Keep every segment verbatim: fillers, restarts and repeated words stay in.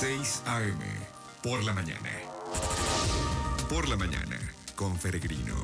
seis a eme, por la mañana. Por la mañana, con Feregrino.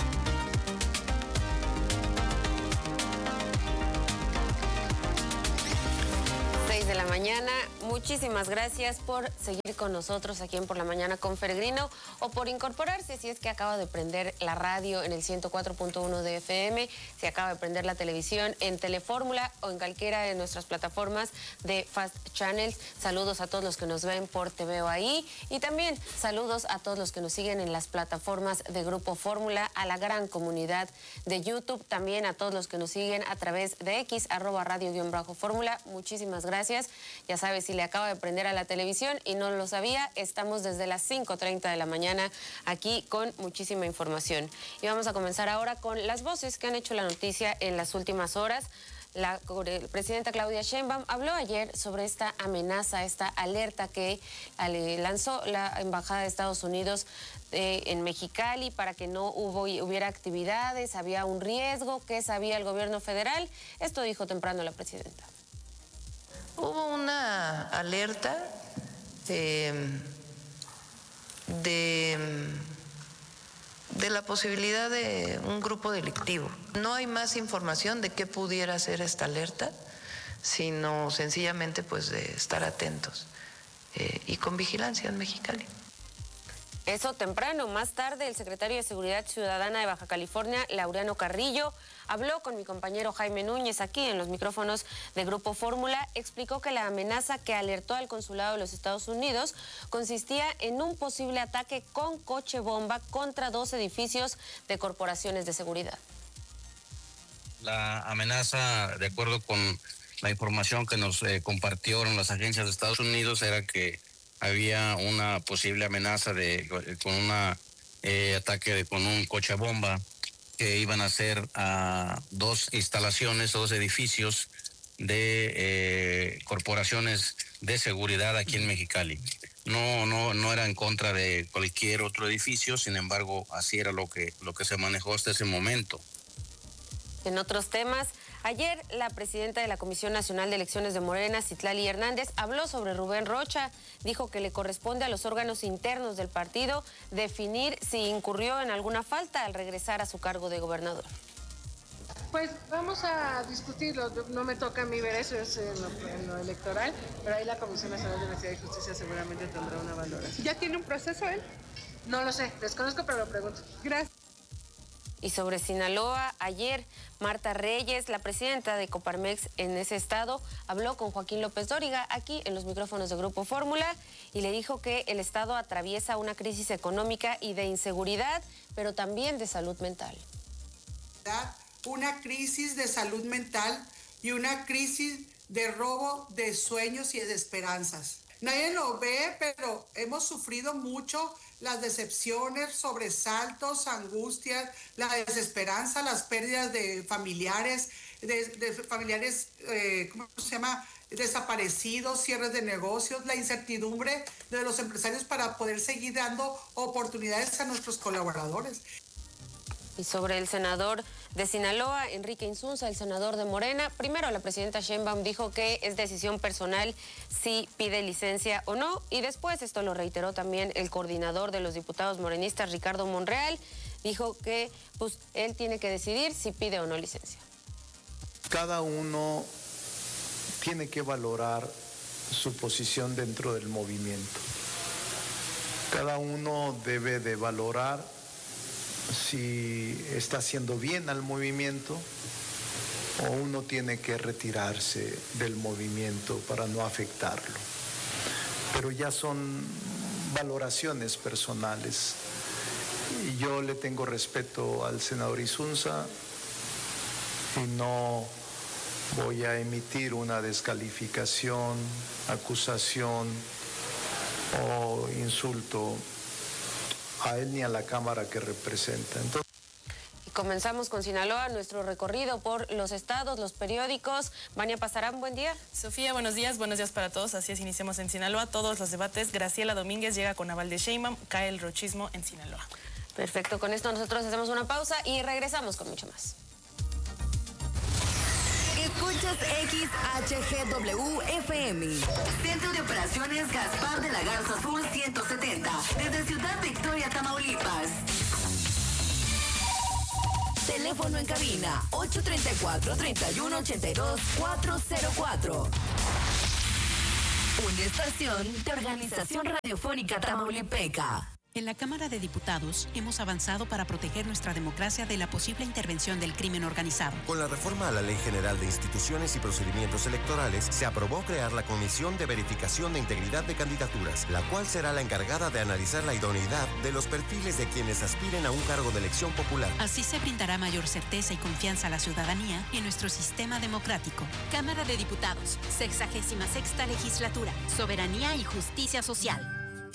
De la mañana, muchísimas gracias por seguir con nosotros aquí en Por la Mañana con Feregrino o por incorporarse si es que acaba de prender la radio en el ciento cuatro punto uno de F M, si acaba de prender la televisión en Telefórmula o en cualquiera de nuestras plataformas de Fast Channels. Saludos a todos los que nos ven por T V O ahí y también saludos a todos los que nos siguen en las plataformas de Grupo Fórmula, a la gran comunidad de YouTube, también a todos los que nos siguen a través de X, arroba radio-fórmula. Muchísimas gracias. Ya sabes, si le acaba de prender a la televisión y no lo sabía, estamos desde las cinco treinta de la mañana aquí con muchísima información. Y vamos a comenzar ahora con las voces que han hecho la noticia en las últimas horas. La presidenta Claudia Sheinbaum habló ayer sobre esta amenaza, esta alerta que lanzó la Embajada de Estados Unidos eh, en Mexicali para que no hubo, hubiera actividades, había un riesgo, que sabía el gobierno federal. Esto dijo temprano la presidenta. Hubo una alerta eh, de, de la posibilidad de un grupo delictivo. No hay más información de qué pudiera ser esta alerta, sino sencillamente pues de estar atentos eh, y con vigilancia en Mexicali. Eso temprano. Más tarde, el secretario de Seguridad Ciudadana de Baja California, Laureano Carrillo, habló con mi compañero Jaime Núñez aquí en los micrófonos de Grupo Fórmula. Explicó que la amenaza que alertó al consulado de los Estados Unidos consistía en un posible ataque con coche bomba contra dos edificios de corporaciones de seguridad. La amenaza, de acuerdo con la información que nos eh, compartieron las agencias de Estados Unidos, era que había una posible amenaza de con un eh, ataque de, con un coche bomba que iban a hacer a dos instalaciones, dos edificios de eh, corporaciones de seguridad aquí en Mexicali. No, no, no era en contra de cualquier otro edificio, sin embargo, así era lo que, lo que se manejó hasta ese momento. En otros temas, ayer la presidenta de la Comisión Nacional de Elecciones de Morena, Citlali Hernández, habló sobre Rubén Rocha. Dijo que le corresponde a los órganos internos del partido definir si incurrió en alguna falta al regresar a su cargo de gobernador. Pues vamos a discutirlo, no me toca a mí ver eso, es en lo, en lo electoral, pero ahí la Comisión Nacional de Verdad y Justicia seguramente tendrá una valoración. ¿Ya tiene un proceso él? No lo sé, desconozco, pero lo pregunto. Gracias. Y sobre Sinaloa, ayer Marta Reyes, la presidenta de Coparmex en ese estado, habló con Joaquín López Dóriga aquí en los micrófonos de Grupo Fórmula y le dijo que el estado atraviesa una crisis económica y de inseguridad, pero también de salud mental. Una crisis de salud mental y una crisis de robo de sueños y de esperanzas. Nadie lo ve, pero hemos sufrido mucho las decepciones, sobresaltos, angustias, la desesperanza, las pérdidas de familiares, de, de familiares, eh, ¿cómo se llama?, desaparecidos, cierres de negocios, la incertidumbre de los empresarios para poder seguir dando oportunidades a nuestros colaboradores. Y sobre el senador de Sinaloa, Enrique Insunza, el senador de Morena, primero la presidenta Sheinbaum dijo que es decisión personal si pide licencia o no, y después, esto lo reiteró también el coordinador de los diputados morenistas, Ricardo Monreal, dijo que pues él tiene que decidir si pide o no licencia. Cada uno tiene que valorar su posición dentro del movimiento. Cada uno debe de valorar si está haciendo bien al movimiento o uno tiene que retirarse del movimiento para no afectarlo. Pero ya son valoraciones personales y yo le tengo respeto al senador Insunza y no voy a emitir una descalificación, acusación o insulto a él ni a la Cámara que representa. Entonces... Y comenzamos con Sinaloa, nuestro recorrido por los estados, los periódicos. Vania Pasarán, buen día. Sofía, buenos días, buenos días para todos. Así es, iniciamos en Sinaloa, todos los debates. Graciela Domínguez llega con aval de Sheinbaum, cae el rochismo en Sinaloa. Perfecto, con esto nosotros hacemos una pausa y regresamos con mucho más. Escuchas X H G W F M, Centro de Operaciones Operaciones Gaspar de la Garza Sur ciento setenta, desde Ciudad Victoria, Tamaulipas. Teléfono en cabina ocho tres cuatro, tres uno ocho dos, cuatro cero cuatro. Una estación de Organización Radiofónica Tamaulipeca. En la Cámara de Diputados hemos avanzado para proteger nuestra democracia de la posible intervención del crimen organizado. Con la reforma a la Ley General de Instituciones y Procedimientos Electorales, se aprobó crear la Comisión de Verificación de Integridad de Candidaturas, la cual será la encargada de analizar la idoneidad de los perfiles de quienes aspiren a un cargo de elección popular. Así se brindará mayor certeza y confianza a la ciudadanía en nuestro sistema democrático. Cámara de Diputados, sexagésima sexta legislatura, Soberanía y Justicia Social.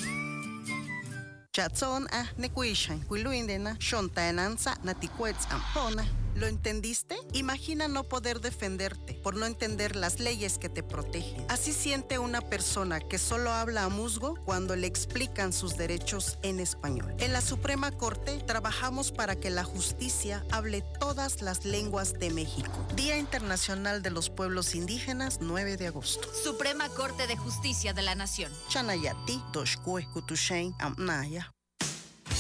Chatson ah nekuishan kuiluindena shontaenanza naticuets ampona. ¿Lo entendiste? Imagina no poder defenderte por no entender las leyes que te protegen. Así siente una persona que solo habla a musgo cuando le explican sus derechos en español. En la Suprema Corte trabajamos para que la justicia hable todas las lenguas de México. Día Internacional de los Pueblos Indígenas, nueve de agosto. Suprema Corte de Justicia de la Nación. Chanayati, Doshkue, Kutushain, Amnaya.